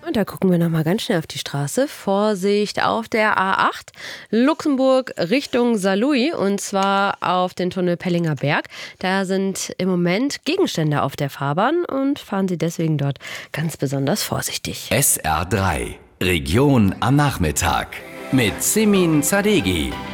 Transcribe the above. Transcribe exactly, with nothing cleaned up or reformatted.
Und da gucken wir nochmal ganz schnell auf die Straße. Vorsicht auf der A acht, Luxemburg Richtung Saarlouis, und zwar auf den Tunnel Pellinger Berg. Da sind im Moment Gegenstände auf der Fahrbahn und fahren Sie deswegen dort ganz besonders vorsichtig. S R drei, Region am Nachmittag mit Simin Zadegi.